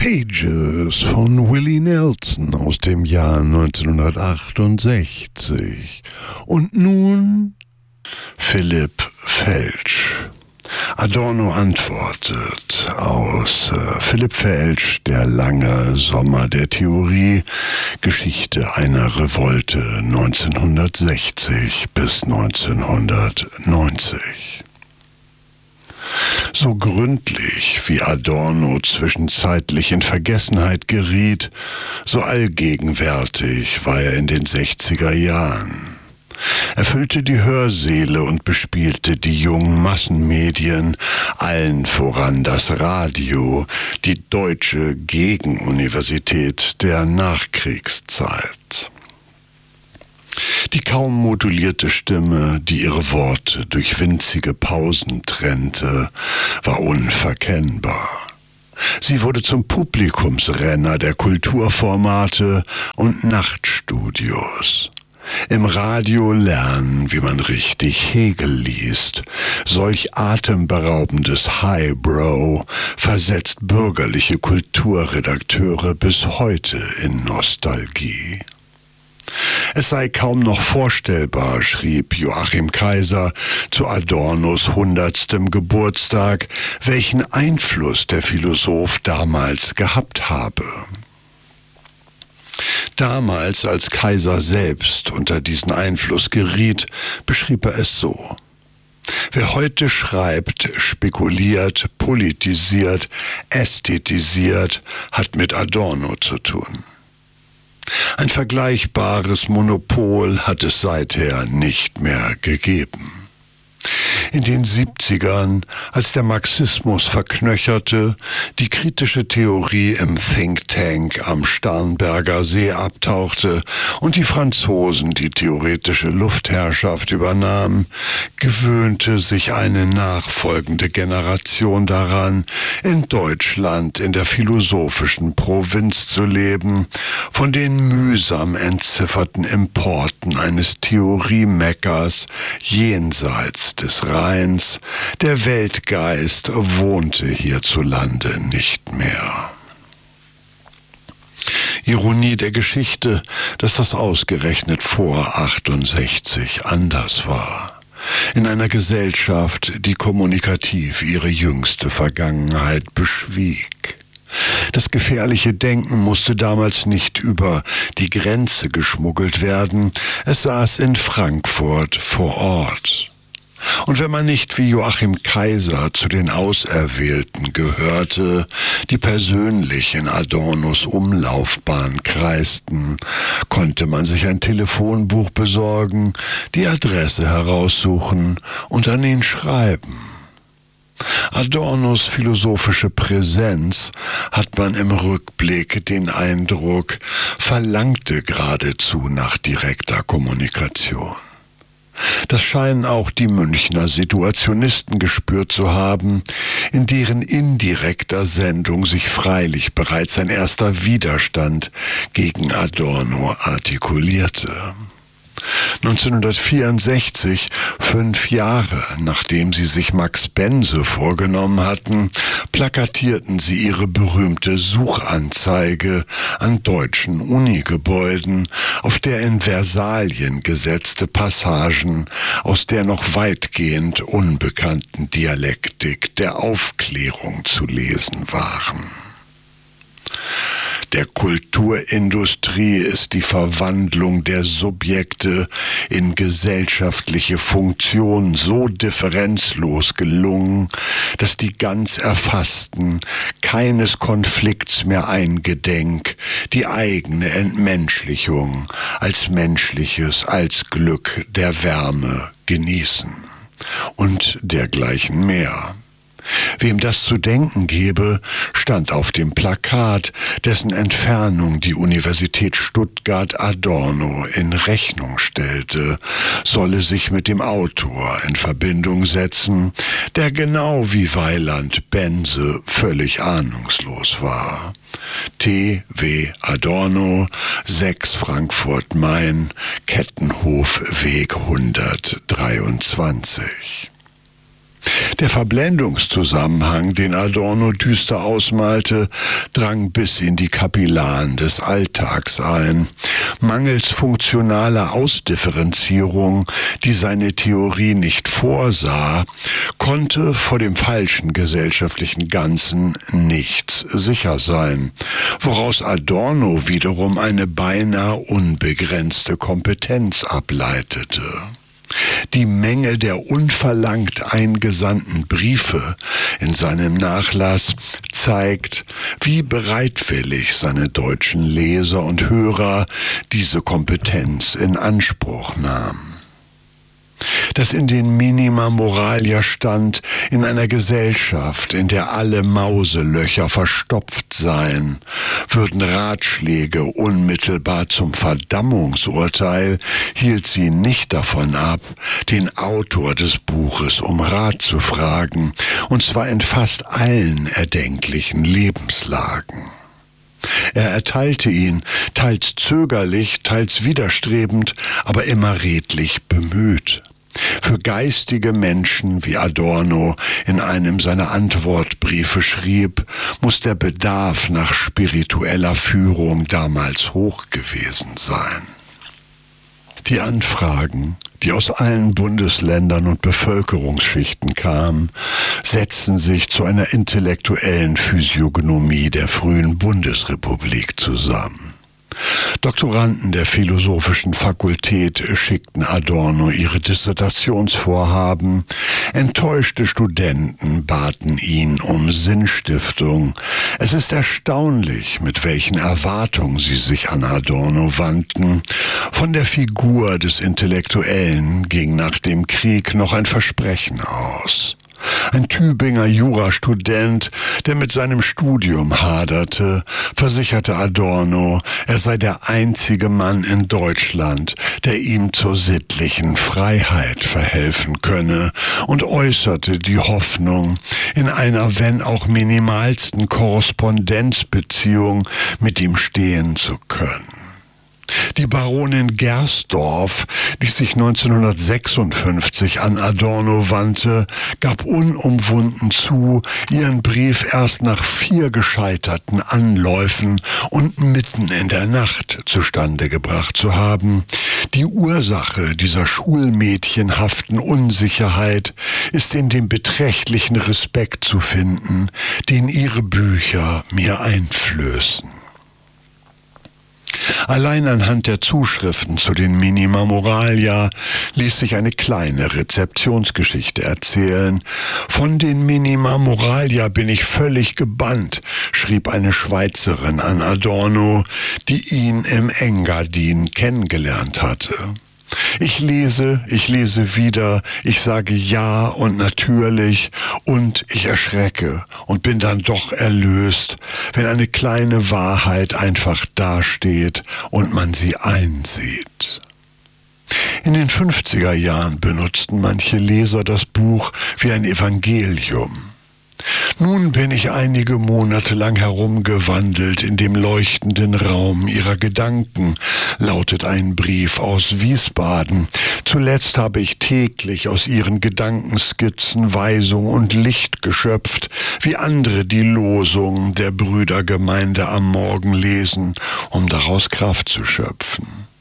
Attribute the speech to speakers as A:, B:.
A: Pages von Willie Nelson aus dem Jahr 1968. Und nun Philipp Felsch. Adorno antwortet aus Philipp Felsch, Der lange Sommer der Theorie, Geschichte einer Revolte 1960 bis 1990. So gründlich wie Adorno zwischenzeitlich in Vergessenheit geriet, so allgegenwärtig war er in den 60er Jahren. Er füllte die Hörsäle und bespielte die jungen Massenmedien, allen voran das Radio, die deutsche Gegenuniversität der Nachkriegszeit. Die kaum modulierte Stimme, die ihre Worte durch winzige Pausen trennte, war unverkennbar. Sie wurde zum Publikumsrenner der Kulturformate und Nachtstudios. Im Radio lernen, wie man richtig Hegel liest. Solch atemberaubendes Highbrow versetzt bürgerliche Kulturredakteure bis heute in Nostalgie. Es sei kaum noch vorstellbar, schrieb Joachim Kaiser zu Adornos 100. Geburtstag, welchen Einfluss der Philosoph damals gehabt habe. Damals, als Kaiser selbst unter diesen Einfluss geriet, beschrieb er es so: Wer heute schreibt, spekuliert, politisiert, ästhetisiert, hat mit Adorno zu tun. Ein vergleichbares Monopol hat es seither nicht mehr gegeben. In den 70ern, als der Marxismus verknöcherte, die kritische Theorie im Think Tank am Starnberger See abtauchte und die Franzosen die theoretische Luftherrschaft übernahmen, gewöhnte sich eine nachfolgende Generation daran, in Deutschland in der philosophischen Provinz zu leben, von den mühsam entzifferten Importen eines Theoriemeckers jenseits des Rheins. Der Weltgeist wohnte hierzulande nicht mehr. Ironie der Geschichte, dass das ausgerechnet vor 68 anders war. In einer Gesellschaft, die kommunikativ ihre jüngste Vergangenheit beschwieg. Das gefährliche Denken musste damals nicht über die Grenze geschmuggelt werden, es saß in Frankfurt vor Ort. Und wenn man nicht wie Joachim Kaiser zu den Auserwählten gehörte, die persönlich in Adornos Umlaufbahn kreisten, konnte man sich ein Telefonbuch besorgen, die Adresse heraussuchen und an ihn schreiben. Adornos philosophische Präsenz, hat man im Rückblick den Eindruck, verlangte geradezu nach direkter Kommunikation. Das scheinen auch die Münchner Situationisten gespürt zu haben, in deren indirekter Sendung sich freilich bereits ein erster Widerstand gegen Adorno artikulierte. 1964, 5 Jahre nachdem sie sich Max Bense vorgenommen hatten, plakatierten sie ihre berühmte Suchanzeige an deutschen Unigebäuden, auf der in Versalien gesetzte Passagen aus der noch weitgehend unbekannten Dialektik der Aufklärung zu lesen waren. Der Kulturindustrie ist die Verwandlung der Subjekte in gesellschaftliche Funktion so differenzlos gelungen, dass die ganz Erfassten keines Konflikts mehr eingedenk, die eigene Entmenschlichung als Menschliches, als Glück der Wärme genießen und dergleichen mehr. Wem das zu denken gebe, stand auf dem Plakat, dessen Entfernung die Universität Stuttgart Adorno in Rechnung stellte, solle sich mit dem Autor in Verbindung setzen, der genau wie Weiland Bense völlig ahnungslos war. T. W. Adorno, 6 Frankfurt-Main, Kettenhofweg 123. Der Verblendungszusammenhang, den Adorno düster ausmalte, drang bis in die Kapillaren des Alltags ein. Mangels funktionaler Ausdifferenzierung, die seine Theorie nicht vorsah, konnte vor dem falschen gesellschaftlichen Ganzen nichts sicher sein, woraus Adorno wiederum eine beinahe unbegrenzte Kompetenz ableitete. Die Menge der unverlangt eingesandten Briefe in seinem Nachlass zeigt, wie bereitwillig seine deutschen Leser und Hörer diese Kompetenz in Anspruch nahmen. Das in den Minima Moralia stand, in einer Gesellschaft, in der alle Mauselöcher verstopft seien, würden Ratschläge unmittelbar zum Verdammungsurteil, hielt sie nicht davon ab, den Autor des Buches um Rat zu fragen, und zwar in fast allen erdenklichen Lebenslagen. Er erteilte ihn, teils zögerlich, teils widerstrebend, aber immer redlich bemüht. Für geistige Menschen, wie Adorno in einem seiner Antwortbriefe schrieb, muss der Bedarf nach spiritueller Führung damals hoch gewesen sein. Die Anfragen, die aus allen Bundesländern und Bevölkerungsschichten kamen, setzten sich zu einer intellektuellen Physiognomie der frühen Bundesrepublik zusammen. Doktoranden der Philosophischen Fakultät schickten Adorno ihre Dissertationsvorhaben, enttäuschte Studenten baten ihn um Sinnstiftung. Es ist erstaunlich, mit welchen Erwartungen sie sich an Adorno wandten. Von der Figur des Intellektuellen ging nach dem Krieg noch ein Versprechen aus. Ein Tübinger Jurastudent, der mit seinem Studium haderte, versicherte Adorno, er sei der einzige Mann in Deutschland, der ihm zur sittlichen Freiheit verhelfen könne, und äußerte die Hoffnung, in einer wenn auch minimalsten Korrespondenzbeziehung mit ihm stehen zu können. Die Baronin Gersdorf, die sich 1956 an Adorno wandte, gab unumwunden zu, ihren Brief erst nach 4 gescheiterten Anläufen und mitten in der Nacht zustande gebracht zu haben. Die Ursache dieser schulmädchenhaften Unsicherheit ist in dem beträchtlichen Respekt zu finden, den ihre Bücher mir einflößen. Allein anhand der Zuschriften zu den Minima Moralia ließ sich eine kleine Rezeptionsgeschichte erzählen. Von den Minima Moralia bin ich völlig gebannt, schrieb eine Schweizerin an Adorno, die ihn im Engadin kennengelernt hatte. Ich lese wieder, ich sage ja und natürlich und ich erschrecke und bin dann doch erlöst, wenn eine kleine Wahrheit einfach dasteht und man sie einsieht. In den 50er Jahren benutzten manche Leser das Buch wie ein Evangelium. Nun bin ich einige Monate lang herumgewandelt in dem leuchtenden Raum ihrer Gedanken, lautet ein Brief aus Wiesbaden. Zuletzt habe ich täglich aus ihren Gedankenskizzen Weisung und Licht geschöpft, wie andere die Losung der Brüdergemeinde am Morgen lesen, um daraus Kraft zu schöpfen.